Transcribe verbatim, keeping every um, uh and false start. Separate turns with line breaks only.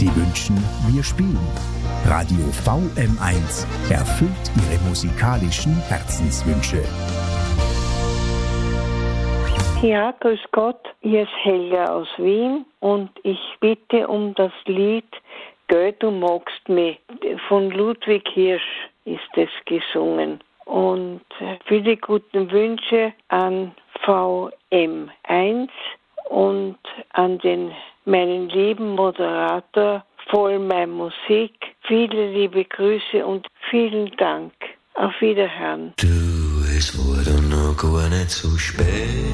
Sie wünschen, wir spielen. Radio V M eins erfüllt Ihre musikalischen Herzenswünsche.
Ja, grüß Gott, hier ist Helga aus Wien und ich bitte um das Lied Gell, du magst mich. Von Ludwig Hirsch ist es gesungen. Und viele guten Wünsche an V M eins und an den meinen lieben Moderator Voll mein Musik. Viele liebe Grüße und vielen Dank. Auf Wiederhören.
Du, es wurde noch gar nicht so spät.